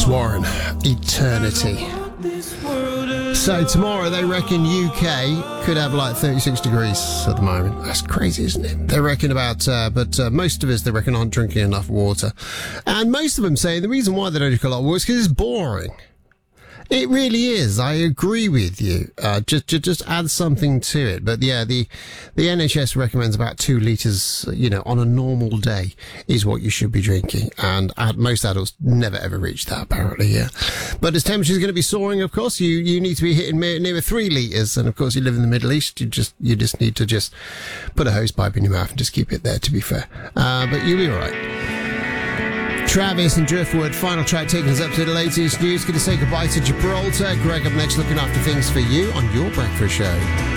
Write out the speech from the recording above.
Warren, Eternity. So tomorrow they reckon UK could have like 36 degrees at the moment. That's crazy, isn't it? They reckon but most of us, they reckon, aren't drinking enough water. And most of them say the reason why they don't drink a lot of water is because it's boring. It really is. I agree with you. Just add something to it. But yeah, the NHS recommends about 2 litres, on a normal day is what you should be drinking. And most adults never ever reach that, apparently, yeah. But as temperatures are going to be soaring, of course, you need to be hitting near 3 litres. And of course, you live in the Middle East. You just need to just put a hose pipe in your mouth and just keep it there, to be fair. But you'll be all right. Travis and Driftwood, final track taking us up to the latest news. Going to say goodbye to Gibraltar. Greg up next, looking after things for you on your breakfast show.